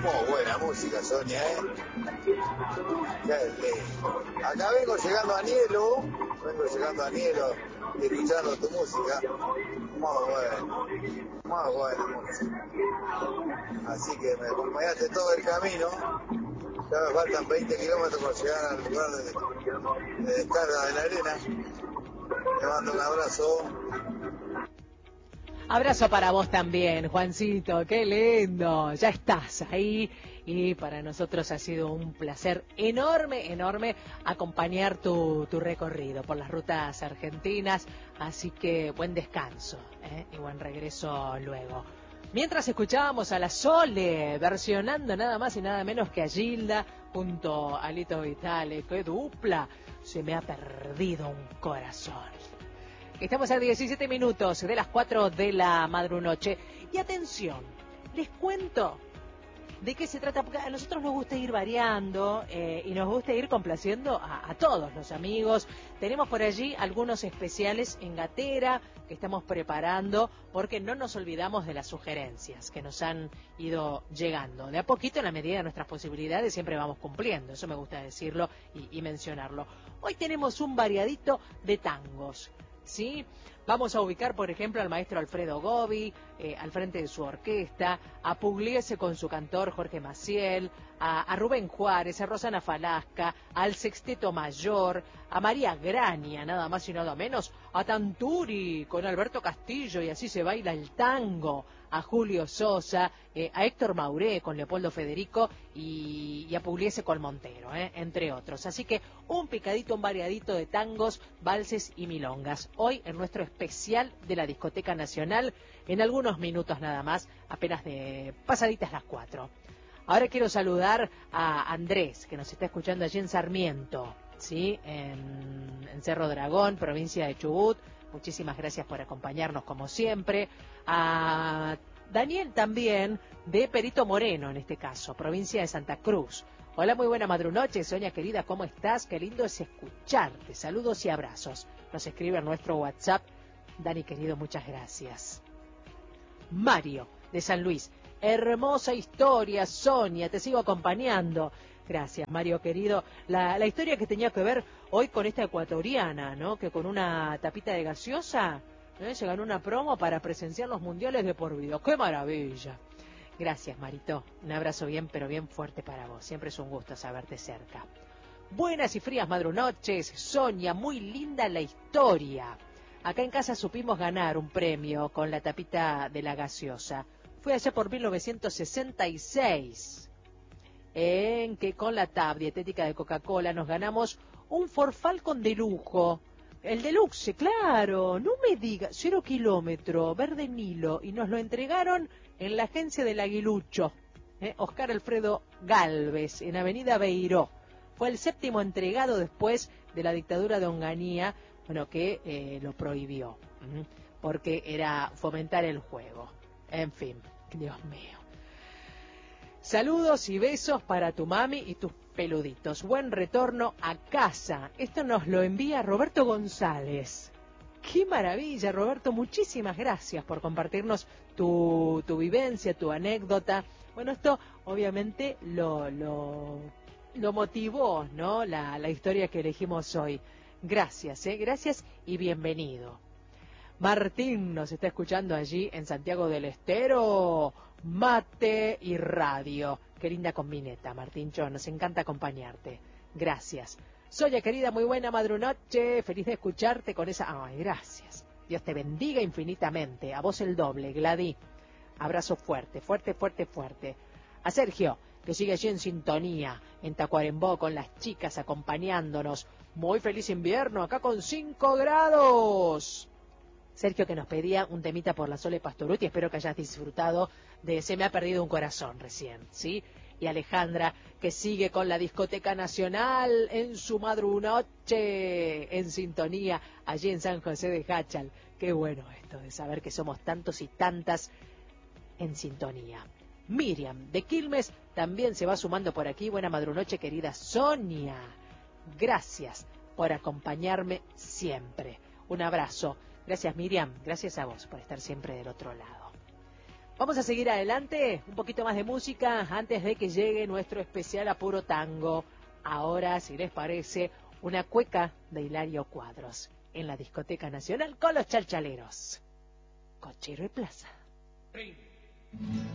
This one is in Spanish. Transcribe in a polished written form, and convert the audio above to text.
Muy buena música, Sonia, ¿eh? Qué lindo. Acá vengo llegando a Nielo, escuchando tu música. Muy buena música. Así que me acompañaste todo el camino. Ya me faltan 20 kilómetros para llegar al lugar de descarga de la arena. Te mando un abrazo. Abrazo para vos también, Juancito, qué lindo, ya estás ahí y para nosotros ha sido un placer enorme acompañar tu recorrido por las rutas argentinas, así que buen descanso y buen regreso luego. Mientras escuchábamos a la Sole versionando nada más y nada menos que a Gilda junto a Lito Vitale, qué dupla, se me ha perdido un corazón. Estamos a 17 minutos de las 4 de la madrunoche. Y atención, les cuento de qué se trata, porque a nosotros nos gusta ir variando y nos gusta ir complaciendo a todos los amigos. Tenemos por allí algunos especiales en Gatera que estamos preparando, porque no nos olvidamos de las sugerencias que nos han ido llegando. De a poquito, en la medida de nuestras posibilidades, siempre vamos cumpliendo. Eso me gusta decirlo y mencionarlo. Hoy tenemos un variadito de tangos. ¿Sí? Vamos a ubicar, por ejemplo, al maestro Alfredo Gobi al frente de su orquesta, a Pugliese con su cantor Jorge Maciel, a Rubén Juárez, a Rosana Falasca, al Sexteto Mayor, a María Grania, nada más y nada menos, a Tanturi con Alberto Castillo y Así se baila el tango, a Julio Sosa, a Héctor Mauré con Leopoldo Federico y a Pugliese con Montero, entre otros. Así que un picadito, un variadito de tangos, valses y milongas. Hoy en nuestro especial de la Discoteca Nacional, en algunos minutos nada más, apenas de pasaditas las 4. Ahora quiero saludar a Andrés, que nos está escuchando allí en Sarmiento, ¿sí? En Cerro Dragón, provincia de Chubut. Muchísimas gracias por acompañarnos como siempre. A Daniel también, de Perito Moreno en este caso, provincia de Santa Cruz. Hola, muy buena madrunoche, Sonia querida, ¿cómo estás? Qué lindo es escucharte. Saludos y abrazos. Nos escribe en nuestro WhatsApp. Dani querido, muchas gracias. Mario, de San Luis. Hermosa historia, Sonia, te sigo acompañando. Gracias, Mario querido. La historia que tenía que ver hoy con esta ecuatoriana, ¿no? Que con una tapita de gaseosa se ganó una promo para presenciar los mundiales de por vida. ¡Qué maravilla! Gracias, Marito. Un abrazo bien, pero bien fuerte para vos. Siempre es un gusto saberte cerca. Buenas y frías madrunoches, Sonia, muy linda la historia. Acá en casa supimos ganar un premio con la tapita de la gaseosa. Fue allá por 1966, en que con la tab dietética de Coca-Cola nos ganamos un Ford Falcon de lujo. El deluxe, claro, no me diga, 0 kilómetro, verde Nilo, y nos lo entregaron en la agencia del Aguilucho, Oscar Alfredo Galvez, en Avenida Beiró. Fue el 7º entregado después de la dictadura de Onganía, bueno, que lo prohibió, porque era fomentar el juego. En fin, Dios mío. Saludos y besos para tu mami y tus peluditos. Buen retorno a casa. Esto nos lo envía Roberto González. ¡Qué maravilla, Roberto! Muchísimas gracias por compartirnos tu vivencia, tu anécdota. Bueno, esto obviamente lo motivó, ¿no? La historia que elegimos hoy. Gracias, gracias y bienvenido. Martín nos está escuchando allí en Santiago del Estero. Mate y radio. Qué linda combineta, Martíncho. Nos encanta acompañarte. Gracias. Soya querida, muy buena madrunoche. Feliz de escucharte con esa... Ay, gracias. Dios te bendiga infinitamente. A vos el doble, Gladys. Abrazo fuerte, fuerte, fuerte, fuerte. A Sergio, que sigue allí en sintonía, en Tacuarembó, con las chicas acompañándonos. Muy feliz invierno, acá con 5 grados. Sergio, que nos pedía un temita por la Sole Pastorutti, espero que hayas disfrutado de Se me ha perdido un corazón recién, ¿sí? Y Alejandra, que sigue con la Discoteca Nacional en su madrunoche, en sintonía, allí en San José de Jáchal. Qué bueno esto de saber que somos tantos y tantas en sintonía. Miriam, de Quilmes, también se va sumando por aquí. Buena madrunoche, querida Sonia. Gracias por acompañarme siempre. Un abrazo. Gracias, Miriam. Gracias a vos por estar siempre del otro lado. Vamos a seguir adelante, un poquito más de música antes de que llegue nuestro especial a puro tango. Ahora, si les parece, una cueca de Hilario Cuadros en la Discoteca Nacional con los Chalchaleros. Cochero y Plaza.